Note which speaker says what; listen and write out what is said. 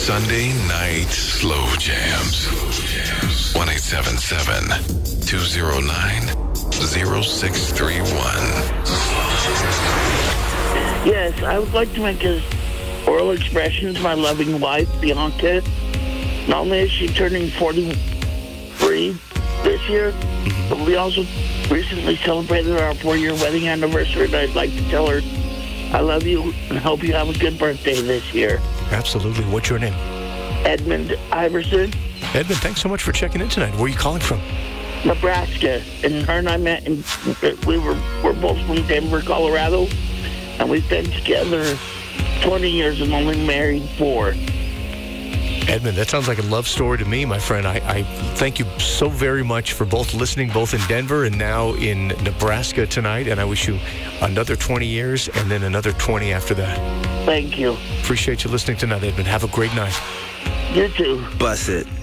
Speaker 1: Sunday night slow jams. 1-877-209-0631.
Speaker 2: Yes, I would like to make an oral expression to my loving wife, Bianca. Not only is she turning 43 this year, but we also recently celebrated our 4-year wedding anniversary, and I'd like to tell her I love you and hope you have a good birthday this year.
Speaker 3: Absolutely. What's your name?
Speaker 2: Edmund Iverson,
Speaker 3: Edmund, thanks so much for checking in tonight. Where are you calling from?
Speaker 2: Nebraska. And her and I met, and we're both from Denver, Colorado, and we've been together 20 years and only married 4.
Speaker 3: Edmund, that sounds like a love story to me, my friend. I thank you so very much for both listening, both in Denver and now in Nebraska tonight, and I wish you another 20 years and then another 20 after that.
Speaker 2: Thank you.
Speaker 3: Appreciate you listening tonight, Edmund. Have a great night.
Speaker 2: You too.
Speaker 4: Bust it.